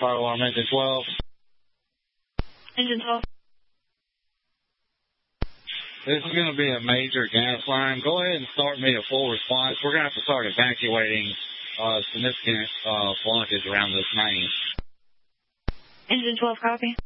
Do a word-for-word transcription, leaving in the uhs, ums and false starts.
fire alarm, engine twelve. Engine twelve. This is going to be a major gas line. Go ahead and start me a full response. We're going to have to start evacuating uh, significant uh, blockage around this main. Engine twelve, copy.